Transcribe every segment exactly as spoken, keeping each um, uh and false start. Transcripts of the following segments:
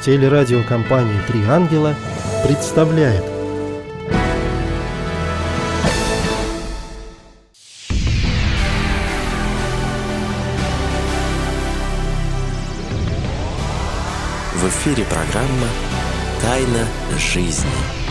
Телерадиокомпания «Три ангела» представляет. В эфире программа «Тайна жизни».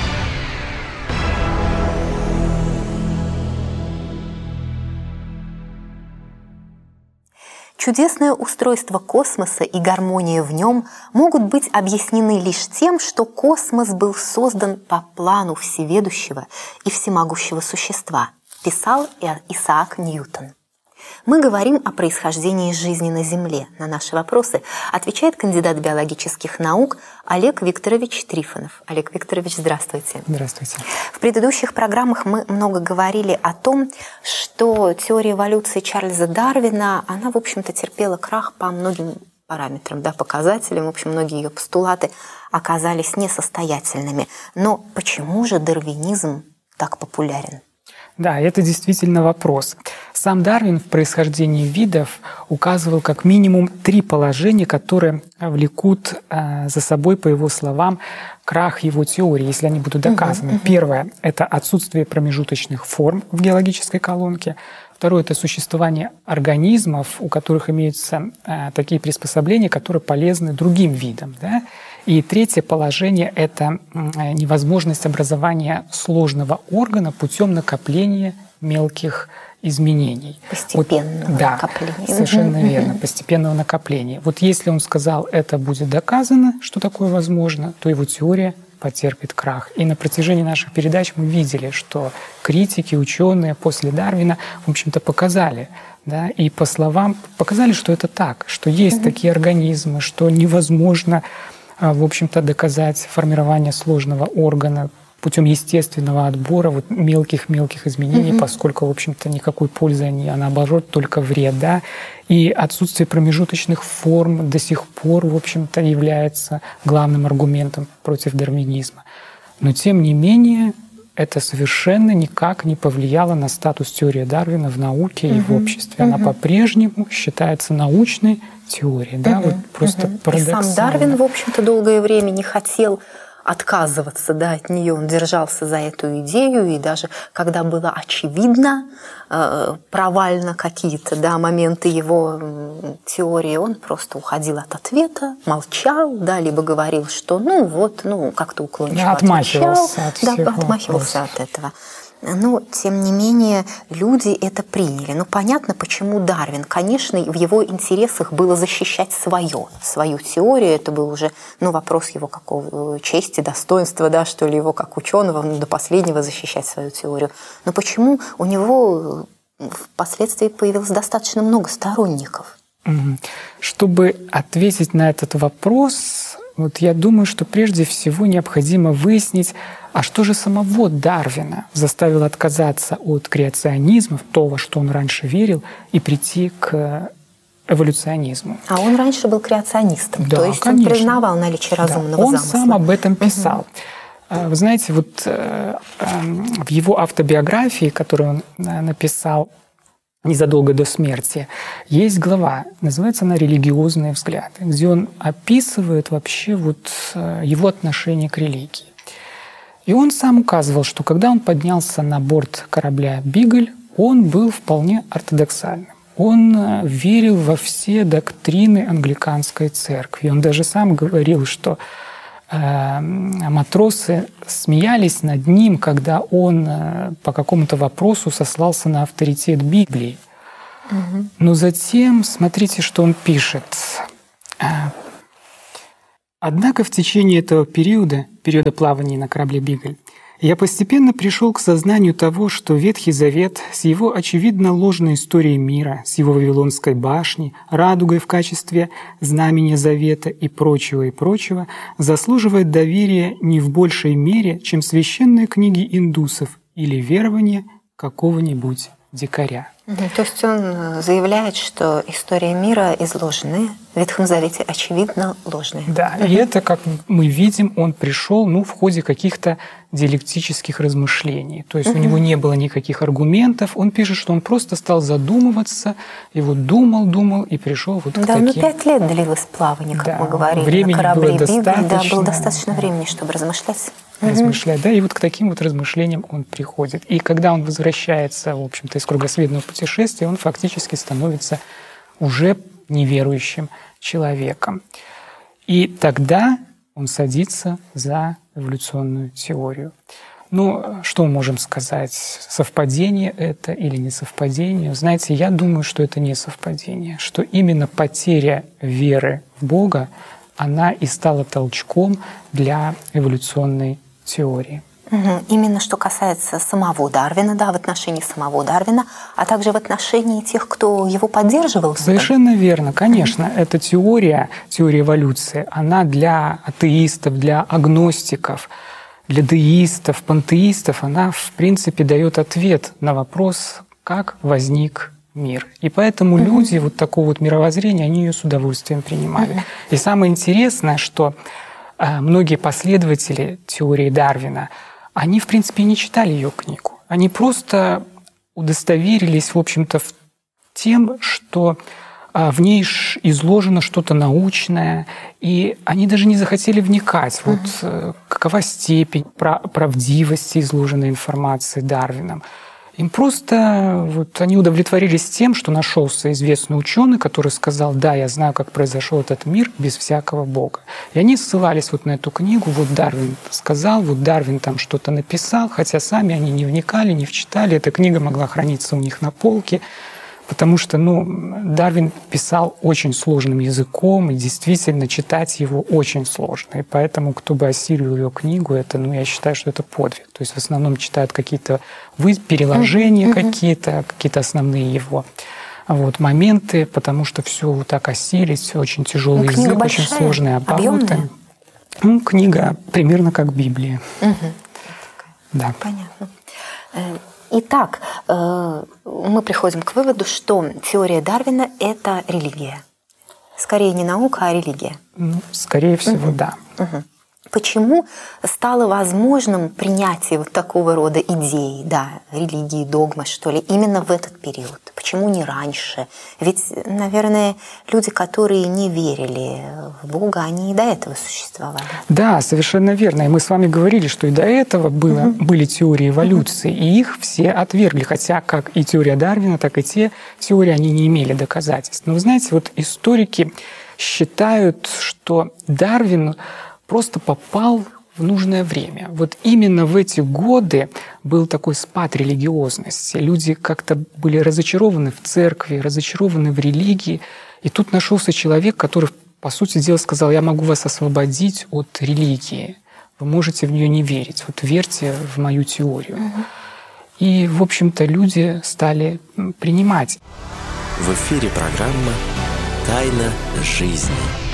Чудесное устройство космоса и гармония в нем могут быть объяснены лишь тем, что космос был создан по плану всеведущего и всемогущего существа, писал Исаак Ньютон. Мы говорим о происхождении жизни на Земле. На наши вопросы отвечает кандидат биологических наук Олег Викторович Трифонов. Олег Викторович, здравствуйте. Здравствуйте. В предыдущих программах мы много говорили о том, что теория эволюции Чарльза Дарвина, она, в общем-то, терпела крах по многим параметрам, да, показателям. В общем, многие ее постулаты оказались несостоятельными. Но почему же дарвинизм так популярен? Да, это действительно вопрос. Сам Дарвин в происхождении видов указывал как минимум три положения, которые влекут э, за собой, по его словам, крах его теории, если они будут доказаны. Uh-huh, uh-huh. Первое – это отсутствие промежуточных форм в геологической колонке. Второе – это существование организмов, у которых имеются э, такие приспособления, которые полезны другим видам. Да? И третье положение – это невозможность образования сложного органа путем накопления мелких изменений. Постепенного вот, да, накопления. Совершенно верно, постепенного накопления. Вот если он сказал, это будет доказано, что такое возможно, то его теория потерпит крах. И на протяжении наших передач мы видели, что критики, ученые после Дарвина, в общем-то, показали, да, и по словам показали, что это так, что есть mm-hmm. такие организмы, что невозможно, в общем-то, доказать формирование сложного органа путем естественного отбора вот мелких-мелких изменений, mm-hmm. поскольку, в общем-то, никакой пользы они, а наоборот, только вред. Да? И отсутствие промежуточных форм до сих пор, в общем-то, является главным аргументом против дарвинизма. Но, тем не менее, это совершенно никак не повлияло на статус теории Дарвина в науке mm-hmm. и в обществе. Она mm-hmm. по-прежнему считается научной теорией. Да? Mm-hmm. Вот просто mm-hmm. парадоксально. И сам Дарвин, в общем-то, долгое время не хотел отказываться, да, от нее. Он держался за эту идею, и даже когда было очевидно э, провально какие-то, да, моменты его э, теории, он просто уходил от ответа, молчал, да, либо говорил, что ну вот, ну как-то уклончиво да, отмахивался отвечал, от да, отмахивался от этого. Но, тем не менее, люди это приняли. Ну, понятно, почему Дарвин. Конечно, в его интересах было защищать свое, свою теорию. Это был уже ну, вопрос его какого чести, достоинства, да, что ли, его как ученого, ну, до последнего защищать свою теорию. Но почему у него впоследствии появилось достаточно много сторонников? Чтобы ответить на этот вопрос, вот я думаю, что прежде всего необходимо выяснить, а что же самого Дарвина заставило отказаться от креационизма, то, во что он раньше верил, и прийти к эволюционизму? А он раньше был креационистом, да, то есть конечно. Он признавал наличие разумного да, он замысла. Он сам об этом писал. Угу. Вы знаете, вот в его автобиографии, которую он написал незадолго до смерти, есть глава, называется она «Религиозные взгляды», где он описывает вообще вот его отношение к религии. И он сам указывал, что когда он поднялся на борт корабля «Бигль», он был вполне ортодоксальным. Он верил во все доктрины англиканской церкви. Он даже сам говорил, что э, матросы смеялись над ним, когда он э, по какому-то вопросу сослался на авторитет Библии. Угу. Но затем, смотрите, что он пишет. Однако в течение этого периода, периода плавания на корабле «Бигль», я постепенно пришел к сознанию того, что Ветхий Завет с его очевидно ложной историей мира, с его Вавилонской башней, радугой в качестве знамения Завета и прочего, и прочего, заслуживает доверия не в большей мере, чем священные книги индусов или верования какого-нибудь дикаря. Угу. То есть он заявляет, что история мира изложенная в Ветхом Завете очевидно ложная. Да, угу. и это, как мы видим, он пришел ну, в ходе каких-то диалектических размышлений. То есть угу. у него не было никаких аргументов. Он пишет, что он просто стал задумываться, и вот думал, думал, и пришел вот к да, таким... Да, ну пять лет длилось плавание, как да, мы говорили, времени на корабле было Библии. достаточно. Да, было достаточно времени, чтобы размышлять. размышлять, да, и вот к таким вот размышлениям он приходит. И когда он возвращается, в общем-то, из кругосветного путешествия, он фактически становится уже неверующим человеком. И тогда он садится за эволюционную теорию. Ну, что мы можем сказать? Совпадение это или не совпадение? Знаете, я думаю, что это не совпадение, что именно потеря веры в Бога, она и стала толчком для эволюционной теории. Угу. Именно что касается самого Дарвина, да, в отношении самого Дарвина, а также в отношении тех, кто его поддерживал. Совершенно верно, конечно. Угу. Эта теория, теория эволюции, она для атеистов, для агностиков, для деистов, пантеистов, она, в принципе, дает ответ на вопрос, как возник мир. И поэтому угу. люди вот такого вот мировоззрения, они ее с удовольствием принимали. Угу. И самое интересное, что многие последователи теории Дарвина, они, в принципе, не читали ее книгу. Они просто удостоверились, в общем-то, в тем, что в ней изложено что-то научное, и они даже не захотели вникать, вот, uh-huh. какова степень правдивости изложенной информации Дарвином. Им просто вот, они удовлетворились тем, что нашелся известный ученый, который сказал: да, я знаю, как произошел этот мир без всякого Бога. И они ссылались вот на эту книгу, вот Дарвин сказал, вот Дарвин там что-то написал, хотя сами они не вникали, не вчитали. Эта книга могла храниться у них на полке, потому что ну, Дарвин писал очень сложным языком, и действительно читать его очень сложно. И поэтому, кто бы осилил ее книгу, это, ну, я считаю, что это подвиг. То есть в основном читают какие-то переложения, mm-hmm. какие-то, какие-то основные его вот, моменты, потому что все вот так осилить, все очень тяжелый язык, большая, очень сложные обороты. Ну, книга примерно как Библия. Mm-hmm. Да. Понятно. Итак, мы приходим к выводу, что теория Дарвина – это религия. Скорее не наука, а религия. Ну, скорее всего, угу. да. Угу. Почему стало возможным принятие вот такого рода идей, да, религии, догмы, что ли, именно в этот период? Почему не раньше? Ведь, наверное, люди, которые не верили в Бога, они и до этого существовали. Да, совершенно верно. И мы с вами говорили, что и до этого было, угу. были теории эволюции, угу. и их все отвергли. Хотя как и теория Дарвина, так и те теории, они не имели доказательств. Но вы знаете, вот историки считают, что Дарвин просто попал в нужное время. Вот именно в эти годы был такой спад религиозности. Люди как-то были разочарованы в церкви, разочарованы в религии. И тут нашелся человек, который, по сути дела, сказал: я могу вас освободить от религии. Вы можете в нее не верить. Вот верьте в мою теорию. Угу. И, в общем-то, люди стали принимать. В эфире программа «Тайна жизни».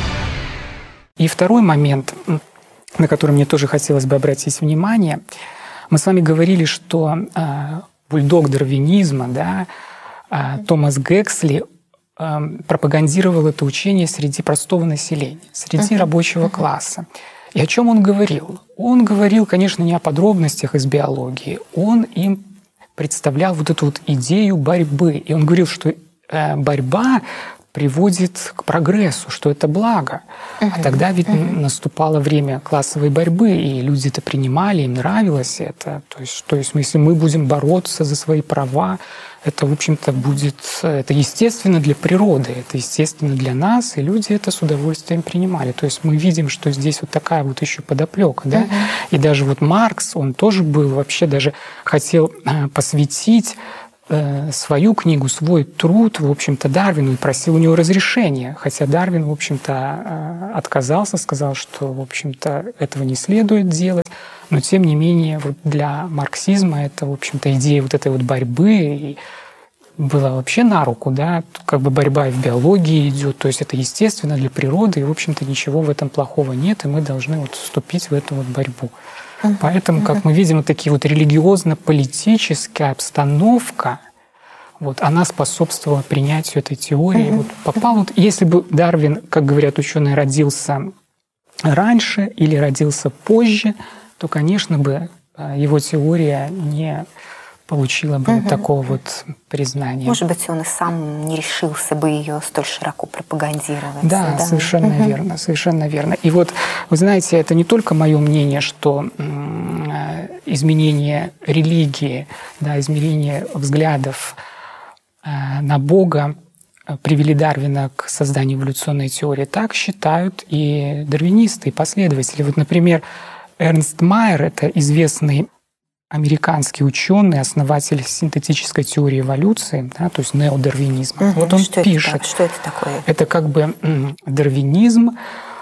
И второй момент, на который мне тоже хотелось бы обратить внимание. Мы с вами говорили, что э, бульдог дарвинизма, да, э, Томас Гексли э, пропагандировал это учение среди простого населения, среди uh-huh. рабочего uh-huh. класса. И о чем он говорил? Он говорил, конечно, не о подробностях из биологии. Он им представлял вот эту вот идею борьбы. И он говорил, что э, борьба приводит к прогрессу, что это благо. Uh-huh. А тогда ведь uh-huh. наступало время классовой борьбы, и люди это принимали, им нравилось это. То есть, то есть если мы будем бороться за свои права, это, в общем-то, будет... Это естественно для природы, это естественно для нас, и люди это с удовольствием принимали. То есть мы видим, что здесь вот такая вот еще подоплека, да? Uh-huh. И даже вот Маркс, он тоже был вообще даже хотел посвятить свою книгу, свой труд, в общем-то, Дарвину и просил у него разрешения. Хотя Дарвин, в общем-то, отказался, сказал, что, в общем-то, этого не следует делать. Но, тем не менее, вот для марксизма это, в общем-то, идея вот этой вот борьбы и была вообще на руку, да, как бы борьба и в биологии идет, то есть это естественно для природы, и, в общем-то, ничего в этом плохого нет, и мы должны вот вступить в эту вот борьбу. Поэтому, как мы видим, вот такие вот религиозно-политическая обстановка, Вот, она способствовала принятию этой теории. Mm-hmm. Вот попал, вот, если бы Дарвин, как говорят ученые, родился раньше или родился позже, то, конечно бы, его теория не получила бы угу. такого вот признания. Может быть, он и сам не решился бы ее столь широко пропагандировать. Да, да? совершенно угу. верно, совершенно верно. И вот, вы знаете, это не только мое мнение, что изменение религии, да, изменение взглядов на Бога привели Дарвина к созданию эволюционной теории. Так считают и дарвинисты, и последователи. Вот, например, Эрнст Майер — это известный американский ученый, основатель синтетической теории эволюции, да, то есть неодарвинизма. Угу, вот он что пишет. Это, что это такое? Это как бы дарвинизм,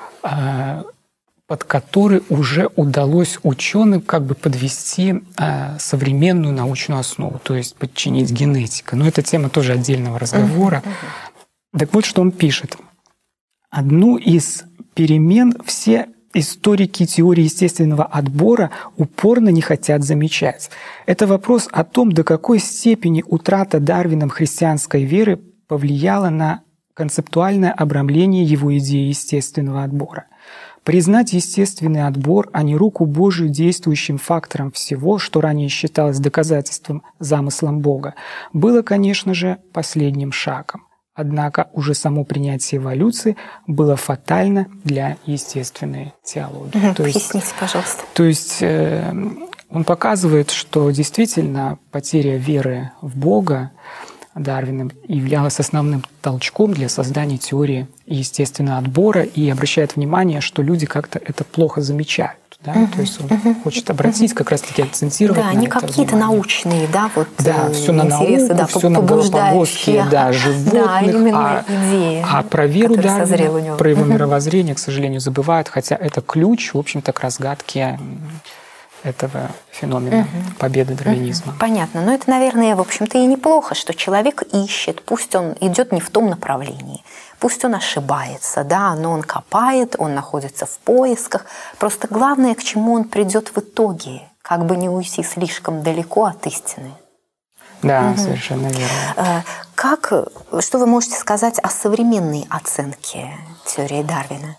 под который уже удалось ученым как бы подвести современную научную основу, то есть подчинить генетику. Но это тема тоже отдельного разговора. Угу, угу. Так вот, что он пишет. Одну из перемен все историки теории естественного отбора упорно не хотят замечать. Это вопрос о том, до какой степени утрата Дарвином христианской веры повлияла на концептуальное обрамление его идеи естественного отбора. Признать естественный отбор, а не руку Божию действующим фактором всего, что ранее считалось доказательством замыслом Бога, было, конечно же, последним шагом. Однако уже само принятие эволюции было фатально для естественной теологии. Угу, то поясните, есть, пожалуйста. То есть э, он показывает, что действительно потеря веры в Бога Дарвином являлась основным толчком для создания теории естественного отбора, и обращает внимание, что люди как-то это плохо замечают. Да? Uh-huh, То есть он uh-huh, хочет обратить, uh-huh. как раз-таки акцентировать да, на не это какие-то внимание. научные, да, вот да, все на науку, да, все на головобоские, да, животных, да, именно а, идеи, а про веру Дарвина, про его uh-huh. мировоззрение, к сожалению, забывают, хотя это ключ, в общем-то, к разгадке этого феномена uh-huh. победы дарвинизма. Uh-huh. Понятно, но это, наверное, в общем-то и неплохо, что человек ищет, пусть он идет не в том направлении. Пусть он ошибается, да, но он копает, он находится в поисках. Просто главное, к чему он придет в итоге, как бы не уйти слишком далеко от истины. Да, угу. совершенно верно. Как, что вы можете сказать о современной оценке теории Дарвина?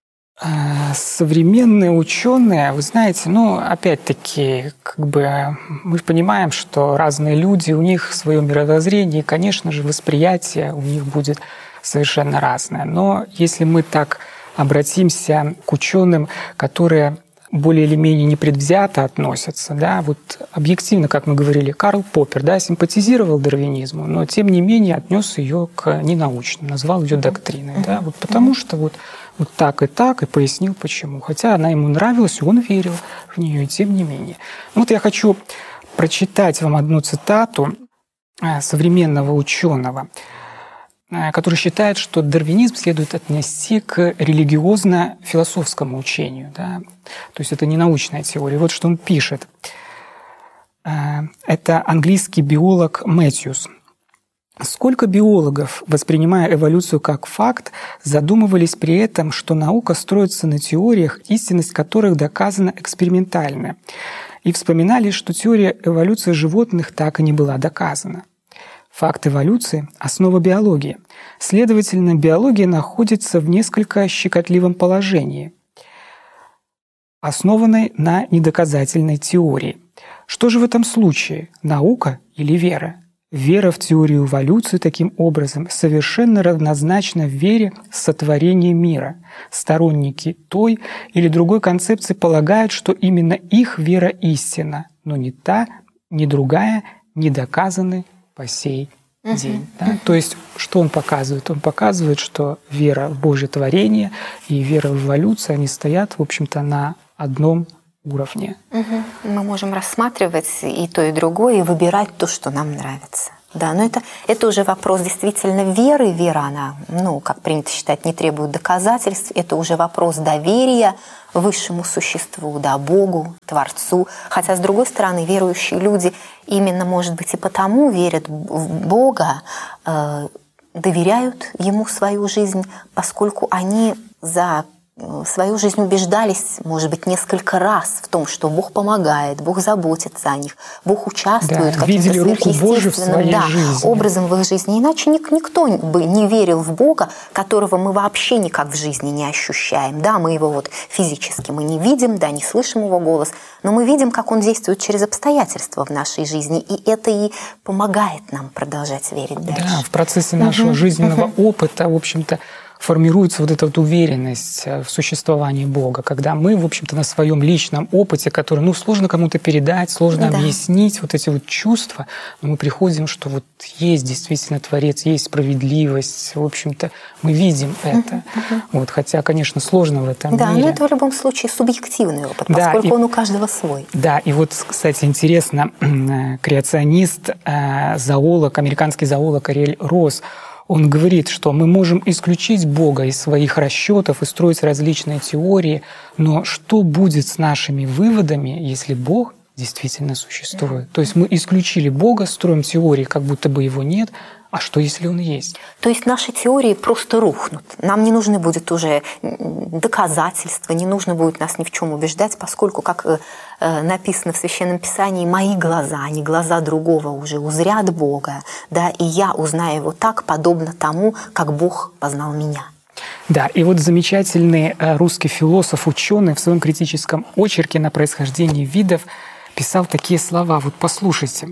Современные ученые, вы знаете, ну, опять-таки, как бы мы понимаем, что разные люди, у них свое мировоззрение, и, конечно же, восприятие у них будет совершенно разное. Но если мы так обратимся к ученым, которые более или менее непредвзято относятся, да, вот объективно, как мы говорили, Карл Поппер, да, симпатизировал дарвинизму, но тем не менее отнес ее к ненаучным, назвал ее доктриной, да, вот потому что вот, вот так и так, и пояснил почему. Хотя она ему нравилась, и он верил в нее, и тем не менее. Вот я хочу прочитать вам одну цитату современного ученого, который считает, что дарвинизм следует отнести к религиозно-философскому учению. Да? То есть это не научная теория. Вот что он пишет. Это английский биолог Мэтьюс. Сколько биологов, воспринимая эволюцию как факт, задумывались при этом, что наука строится на теориях, истинность которых доказана экспериментально, и вспоминали, что теория эволюции животных так и не была доказана. Факт эволюции – основа биологии. Следовательно, биология находится в несколько щекотливом положении, основанной на недоказательной теории. Что же в этом случае – наука или вера? Вера в теорию эволюции таким образом совершенно равнозначна вере в сотворение мира. Сторонники той или другой концепции полагают, что именно их вера истина, но ни та, ни другая не доказаны по сей день. Uh-huh. Да? То есть, что он показывает? Он показывает, что вера в Божье творение и вера в эволюцию, они стоят, в общем-то, на одном уровне. Uh-huh. Мы можем рассматривать и то, и другое, и выбирать то, что нам нравится. Да, но это, это уже вопрос действительно веры. Вера, она, ну, как принято считать, не требует доказательств. Это уже вопрос доверия высшему существу, да, Богу, Творцу. Хотя, с другой стороны, верующие люди именно, может быть, и потому верят в Бога, э, доверяют Ему свою жизнь, поскольку они за свою жизнь убеждались, может быть, несколько раз в том, что Бог помогает, Бог заботится о них, Бог участвует да, каким-то сверхъестественным да, образом в их жизни. Иначе никто бы не верил в Бога, которого мы вообще никак в жизни не ощущаем. Да, мы его вот физически мы не видим, да, не слышим его голос, но мы видим, как он действует через обстоятельства в нашей жизни, и это и помогает нам продолжать верить дальше. Да, в процессе нашего угу, жизненного угу. опыта, в общем-то, формируется вот эта вот уверенность в существовании Бога, когда мы, в общем-то, на своем личном опыте, который, ну, сложно кому-то передать, сложно да. объяснить вот эти вот чувства, но мы приходим, что вот есть действительно Творец, есть справедливость, в общем-то, мы видим это. Uh-huh. Вот, хотя, конечно, сложно в этом да, мире. Да, но это в любом случае субъективный опыт, да, поскольку и, он у каждого свой. Да, и вот, кстати, интересно, креационист, зоолог, американский зоолог Ариэль Росс, он говорит, что мы можем исключить Бога из своих расчетов и строить различные теории, но что будет с нашими выводами, если Бог действительно существует? То есть мы исключили Бога, строим теории, как будто бы его нет, а что, если он есть? То есть наши теории просто рухнут. Нам не нужны будет уже доказательства, не нужно будет нас ни в чем убеждать, поскольку, как написано в Священном Писании, мои глаза, а не глаза другого уже узрят Бога, да, и я узнаю его так, подобно тому, как Бог познал меня. Да, и вот замечательный русский философ, ученый в своем критическом очерке на происхождение видов писал такие слова. Вот послушайте.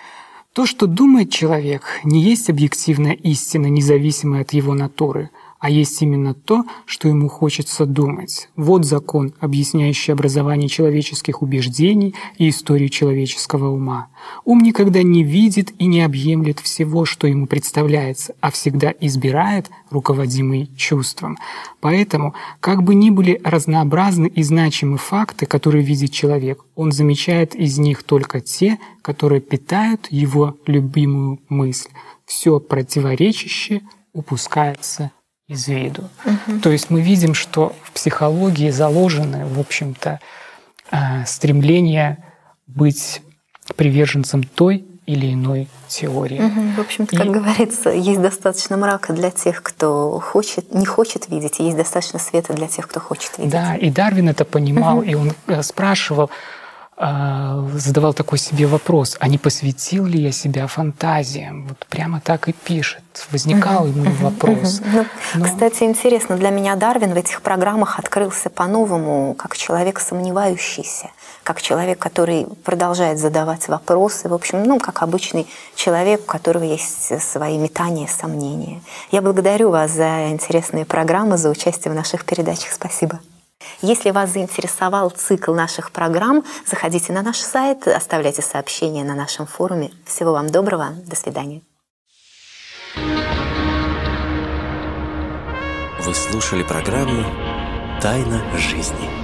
То, что думает человек, не есть объективная истина, независимая от его натуры, а есть именно то, что ему хочется думать. Вот закон, объясняющий образование человеческих убеждений и историю человеческого ума. Ум никогда не видит и не объемлет всего, что ему представляется, а всегда избирает, руководимый чувством. Поэтому, как бы ни были разнообразны и значимы факты, которые видит человек, он замечает из них только те, которые питают его любимую мысль. Все противоречащее упускается из виду. Угу. То есть мы видим, что в психологии заложены, в общем-то, стремление быть приверженцем той или иной теории. Угу. В общем-то, как и... говорится, есть достаточно мрака для тех, кто хочет, не хочет видеть, и есть достаточно света для тех, кто хочет видеть. Да, и Дарвин это понимал, угу. и он спрашивал, задавал такой себе вопрос, а не посвятил ли я себя фантазиям? Вот прямо так и пишет. Возникал ему uh-huh, вопрос. Uh-huh. Ну, Но... Кстати, интересно, для меня Дарвин в этих программах открылся по-новому, как человек сомневающийся, как человек, который продолжает задавать вопросы, в общем, ну, как обычный человек, у которого есть свои метания, сомнения. Я благодарю вас за интересные программы, за участие в наших передачах. Спасибо. Если вас заинтересовал цикл наших программ, заходите на наш сайт, оставляйте сообщения на нашем форуме. Всего вам доброго. До свидания. Вы слушали программу «Тайна жизни».